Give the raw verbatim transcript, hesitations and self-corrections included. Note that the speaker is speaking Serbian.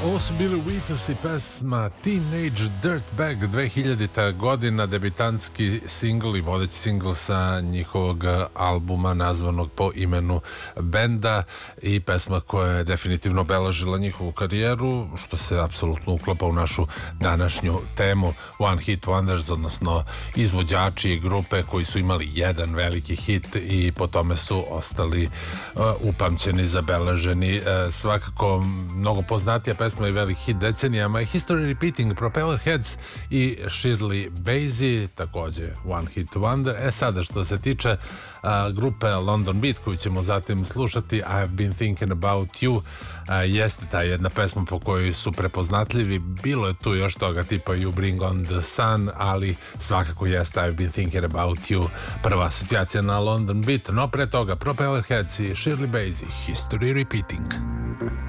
Ovo su bili Wheatus i pesma Teenage Dirtbag, dve hiljadita godina, debitanski singl i vodeći singl sa njihovog albuma nazvanog po imenu benda i pesma koja je definitivno obeležila njihovu karijeru, što se apsolutno uklapa u našu današnju temu One Hit Wonders, odnosno izvođači i grupe koji su imali jedan veliki hit i po tome su ostali uh, upamćeni, zabeleženi. Uh, svakako mnogo poznatija pesma i velik hit decenijama je History Repeating, Propellerheads i Shirley Bassey, takođe One Hit Wonder. E sada, što se tiče uh, grupe London Beat, koju ćemo zatim slušati, I've Been Thinking About You, uh, jeste ta jedna pesma po kojoj su prepoznatljivi. Bilo je tu još toga tipa You Bring On The Sun, ali svakako jeste I've Been Thinking About You prva asocijacija na London Beat. No pre toga Propellerheads i Shirley Bassey, History Repeating.